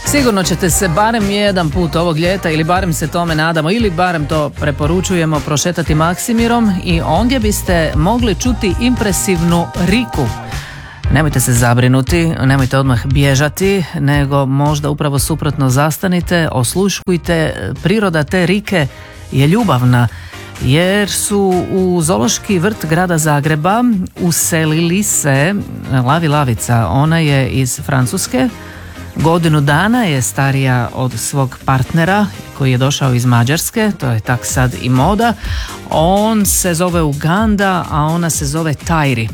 Sigurno ćete se barem jedan put ovog ljeta, ili barem se tome nadamo, ili barem to preporučujemo, prošetati Maksimirom i ondje biste mogli čuti impresivnu riku. Nemojte se zabrinuti, nemojte odmah bježati, nego možda upravo suprotno zastanite, osluškujte. Priroda te rike je ljubavna, jer su u zoološki vrt grada Zagreba uselili se Lavi Lavica. Ona je iz Francuske, godinu dana je starija od svog partnera koji je došao iz Mađarske, to je tak sad i moda. On se zove Uganda, a ona se zove Tajri.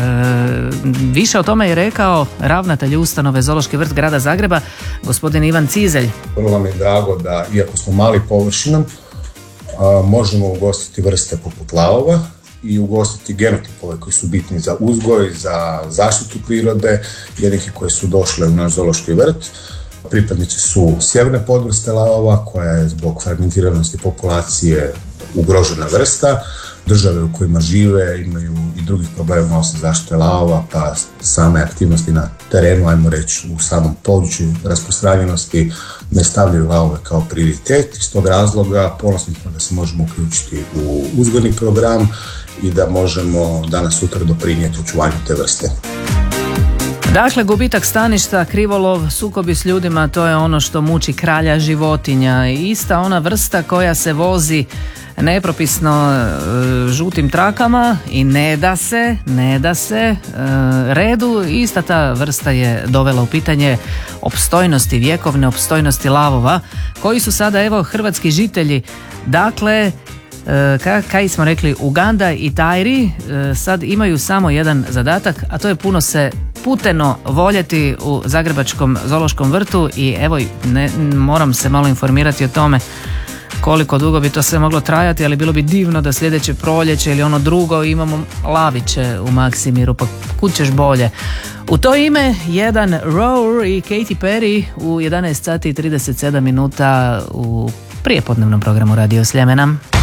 Više o tome je rekao ravnatelj ustanove Zoološki vrt grada Zagreba, gospodin Ivan Cizelj. Vrlo mi je drago da, iako smo mali površinom, možemo ugostiti vrste poput lavova i ugostiti genotipove koji su bitni za uzgoj, za zaštitu prirode, jednih koje su došle u naš zoološki vrt. Pripadnici su sjeverne podvrste lavova, koja je zbog fragmentiranosti populacije ugrožena vrsta. Države u kojima žive imaju i drugih problema osim zaštite lavova, pa same aktivnosti na terenu, ajmo reći u samom području rasprostranjenosti, ne stavljaju lavove kao prioritet. Iz tog razloga ponosni smo da se možemo uključiti u uzgojni program i da možemo danas sutra doprinijeti očuvanju te vrste. Dakle, gubitak staništa, krivolov, sukobi s ljudima, to je ono što muči kralja životinja. Ista ona vrsta koja se vozi nepropisno žutim trakama i ne da se redu, ista ta vrsta je dovela u pitanje opstojnosti, vjekovne opstojnosti lavova, koji su sada, evo, hrvatski žitelji. Dakle, kaj smo rekli, Uganda i Tajri sad imaju samo jedan zadatak, a to je puno se puteno voljeti u Zagrebačkom zoološkom vrtu. I evo, moram se malo informirati o tome koliko dugo bi to sve moglo trajati, ali bilo bi divno da sljedeće proljeće ili ono drugo imamo laviće u Maksimiru, pa kud ćeš bolje. U to ime jedan Roar i Katy Perry u 11 sati i 37 minuta u prijepodnevnom programu Radio Sljemena.